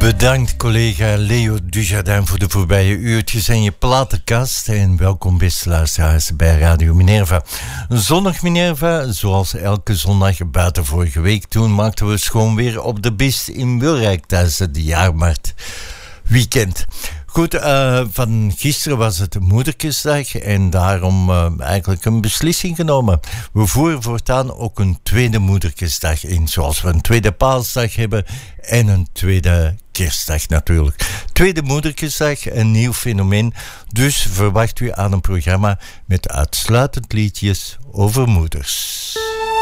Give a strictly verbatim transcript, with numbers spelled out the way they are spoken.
Bedankt collega Leo Dujardin voor de voorbije uurtjes en je platenkast. En welkom beste luisteraars bij Radio Minerva. Zondag Minerva, zoals elke zondag buiten vorige week. Toen maakten we schoon weer op de Bist in Wilrijk tijdens het jaarmarkt weekend. Goed, uh, van gisteren was het Moederkesdag en daarom uh, eigenlijk een beslissing genomen. We voeren voortaan ook een tweede Moederkesdag in, zoals we een tweede Paasdag hebben en een tweede Kerstdag natuurlijk. Tweede Moederkesdag, een nieuw fenomeen, dus verwacht u aan een programma met uitsluitend liedjes over moeders.